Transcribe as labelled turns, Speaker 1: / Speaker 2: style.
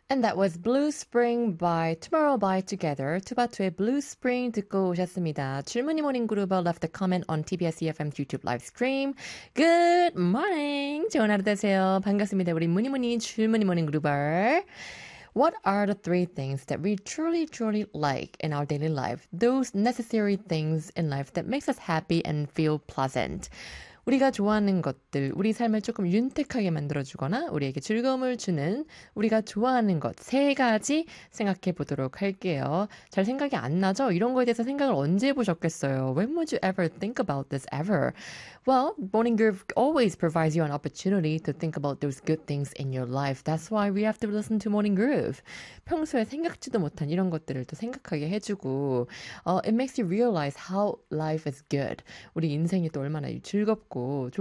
Speaker 1: And that was Blue Spring by Tomorrow by Together. 투바투의 Blue Spring 듣고 오셨습니다. 줄무늬 모닝 그루버 left a comment on TBS EFM YouTube live stream. Good morning. 좋은 하루 되세요. 반갑습니다. 우리 무늬무늬 줄무늬 모닝 그루버. What are the three things that we truly, truly like in our daily life? Those necessary things in life that makes us happy and feel pleasant. 우리가 좋아하는 것들, 우리 삶을 조금 윤택하게 만들어주거나 우리에게 즐거움을 주는 우리가 좋아하는 것 세 가지 생각해 보도록 할게요. 잘 생각이 안 나죠? 이런 거에 대해서 생각을 언제 해보셨겠어요? When would you ever think about this ever? Well, Morning Groove always provides you an opportunity to think about those good things in your life. That's why we have to listen to Morning Groove. 평소에 생각지도 못한 이런 것들을 또 생각하게 해주고 it makes you realize how life is good. 우리 인생이 또 얼마나 즐겁고